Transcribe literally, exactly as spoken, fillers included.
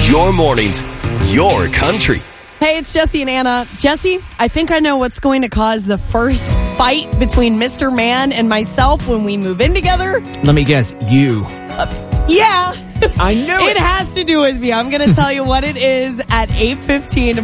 Your mornings, your country. Hey, it's Jesse and Anna. Jesse, I think I know what's going to cause the first fight between Mister Man and myself when we move in together. Let me guess, you. Uh, yeah. I knew it. It has to do with me. I'm going to tell you what it is at eight fifteen.